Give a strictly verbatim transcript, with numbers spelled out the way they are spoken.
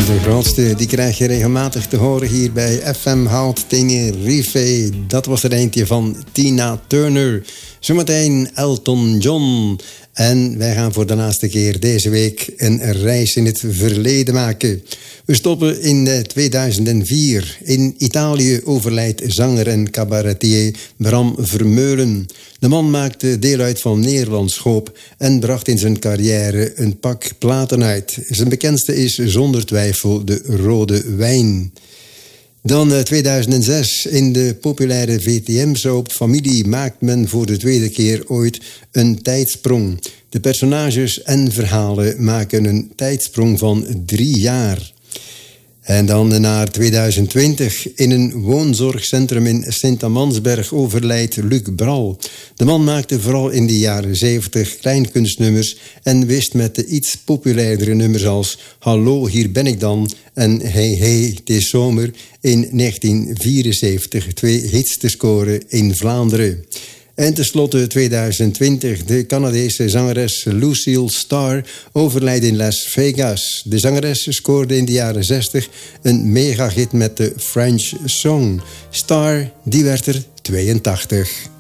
De grootste die krijg je regelmatig te horen hier bij F M Hout Tenerife. Dat was het eindje van Tina Turner. Zometeen Elton John. En wij gaan voor de laatste keer deze week een reis in het verleden maken. We stoppen in tweeduizend vier. In Italië overlijdt zanger en cabaretier Bram Vermeulen. De man maakte deel uit van Nederlands Hoop en bracht in zijn carrière een pak platen uit. Zijn bekendste is zonder twijfel De Rode Wijn. Dan tweeduizend zes. In de populaire V T M-soap Familie maakt men voor de tweede keer ooit een tijdsprong. De personages en verhalen maken een tijdsprong van drie jaar. En dan naar tweeduizend twintig. In een woonzorgcentrum in Sint-Amansberg overlijdt Luc Bral. De man maakte vooral in de jaren zeventig kleinkunstnummers en wist met de iets populairdere nummers als Hallo, hier ben ik dan en Hey Hey, het is zomer in negentien vierenzeventig twee hits te scoren in Vlaanderen. En tenslotte tweeduizend twintig. De Canadese zangeres Lucille Starr overlijdt in Las Vegas. De zangeres scoorde in de jaren zestig een megahit met de French Song. Starr, die werd er tweeëntachtig.